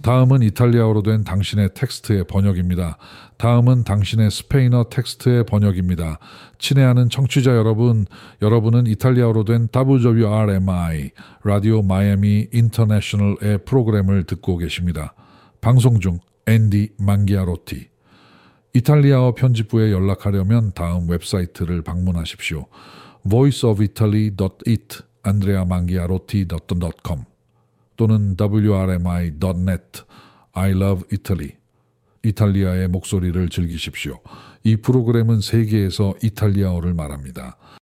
다음은 이탈리아어로 된 당신의 텍스트의 번역입니다. 다음은 당신의 스페인어 텍스트의 번역입니다. 친애하는 청취자 여러분, 여러분은 이탈리아어로 된 WRMI, 라디오 마이애미 인터내셔널의 프로그램을 듣고 계십니다. 방송 중 앤디 망기아로티. 이탈리아어 편집부에 연락하려면 다음 웹사이트를 방문하십시오. voiceofitaly.it, andreamangiarotti.com 또는 wrmi.net, I love Italy. 이탈리아의 목소리를 즐기십시오. 이 프로그램은 세계에서 이탈리아어를 말합니다.